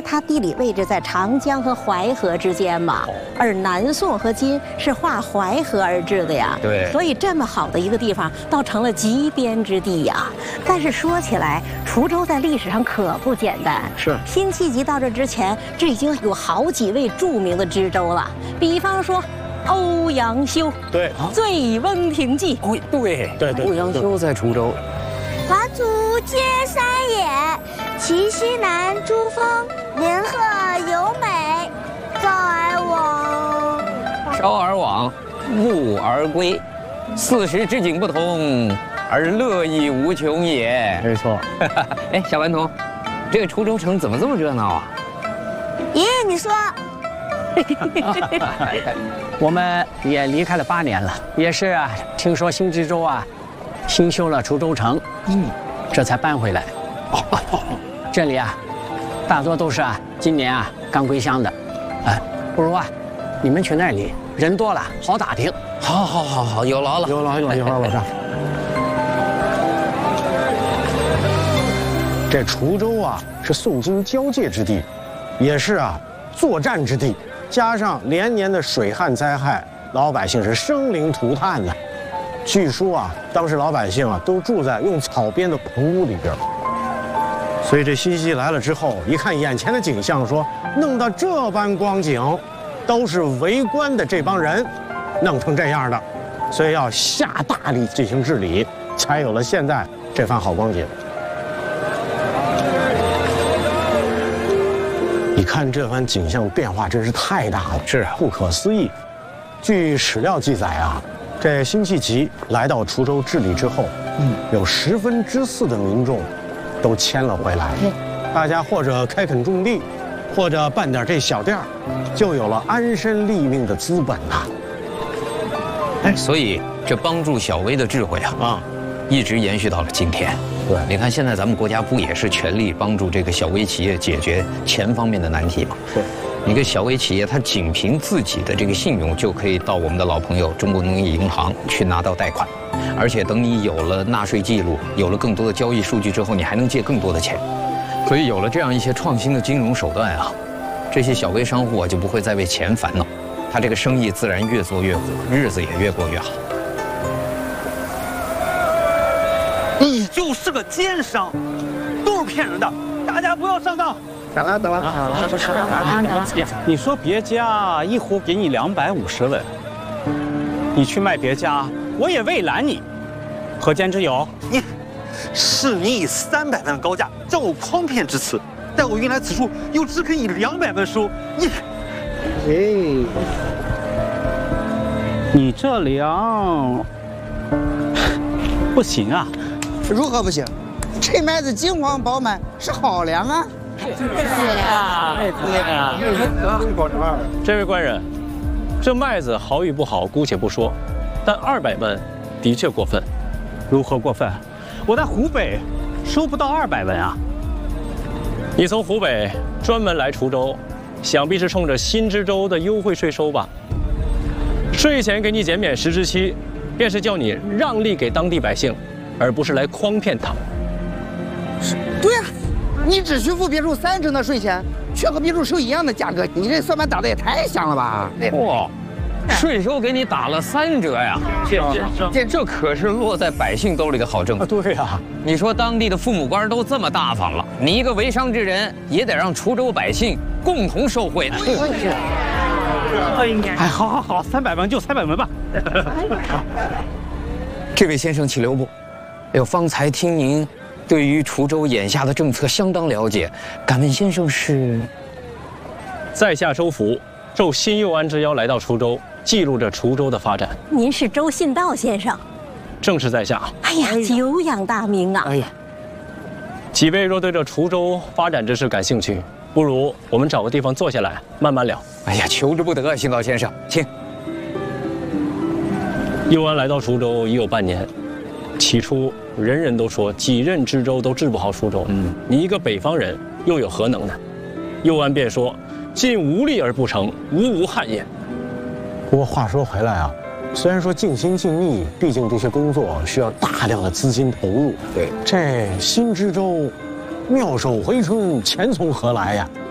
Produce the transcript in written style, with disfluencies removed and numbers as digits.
为它地理位置在长江和淮河之间嘛，而南宋和金是划淮河而治的呀。 对， 所以这么好的一个地方，倒成了极边之地呀。但是说起来，滁州在历史上可不简单。 是， 辛弃疾到这之前，这已经有好几位著名的知州了，比方说。欧阳修， 对， 《醉翁亭记》。 哦，对，欧阳修在滁州。 华族皆山也，其西南诸峰，连壑尤美， 少而往，暮而归，四时之景不同，而乐亦无穷也。 没错。 哎，小顽童，这个滁州城怎么这么热闹啊？ 爷爷，你说。 我们也离开了8年了，也是啊，听说新知州啊，新修了滁州城，这才搬回来。这里啊，大多都是啊，今年啊刚归乡的，不如啊，你们去那里，人多了，好打听。 好，有劳了， 老丈。这滁州啊，是宋金交界之地，也是啊作战之地。加上连年的水旱灾害，老百姓是生灵涂炭呐。据说啊，当时老百姓啊都住在用草编的棚屋里边。所以这辛弃疾来了之后，一看眼前的景象，说弄到这般光景，都是为官的这帮人弄成这样的，所以要下大力进行治理，才有了现在这番好光景。你看这番景象变化真是太大了， 是不可思议。据史料记载啊，这辛弃疾来到滁州治理之后，有4/10的民众都迁了回来，大家或者开垦种地，或者办点这小店儿，就有了安身立命的资本呐。 哎，所以这帮助小微的智慧啊，一直延续到了今天。对，你看现在咱们国家不也是全力帮助这个小微企业解决钱方面的难题吗？ 对， 一个小微企业，它仅凭自己的这个信用，就可以到我们的老朋友中国农业银行去拿到贷款，而且等你有了纳税记录，有了更多的交易数据之后，你还能借更多的钱。所以有了这样一些创新的金融手段啊，这些小微商户啊就不会再为钱烦恼，他这个生意自然越做越火，日子也越过越好。 你就是个奸商，都是骗人的，大家不要上当。 等了， 你说别家一壶给你250文，你去卖别家，我也未拦你，何间之有？ 是你以300文的高价叫我诓骗之词，待我运来此处，又只肯以200文收， 你这粮不行啊！ 如何不行？这麦子金黄饱满，是好粮啊！ 这位官人，这麦子好与不好姑且不说，但200文的确过分。如何过分？我在湖北收不到200文啊！你从湖北专门来滁州，想必是冲着新知州的优惠税收吧？税前给你减免10之7，便是叫你让利给当地百姓，而不是来诓骗他们。 对呀，你只需付别墅3成的税钱，却和别墅收一样的价格，你这算盘打得也太响了吧？ 哇，税收给你打了3折呀！这可是落在百姓兜里的好政策。 对呀， 你说当地的父母官都这么大方了，你一个为商之人也得让滁州百姓共同受惠呢。 哎，好，300文就300文吧。 这位先生，请留步。哎呦，方才听您对于滁州眼下的政策相当了解，敢问先生是？ 在下周福，受新右安之邀来到滁州，记录着滁州的发展。 您是周信道先生？ 正是在下。 哎呀，久仰大名啊！ 哎呀， 几位若对这滁州发展之事感兴趣，不如我们找个地方坐下来慢慢聊。 哎呀，求之不得，信道先生，请。 右安来到滁州已有半年，起初人人都说几任知州都治不好滁州，你一个北方人又有何能呢？右安便说：“尽无力而不成，无憾也。” 不过话说回来啊，虽然说尽心尽力，毕竟这些工作需要大量的资金投入。 对， 这新知州妙手回春，钱从何来呀？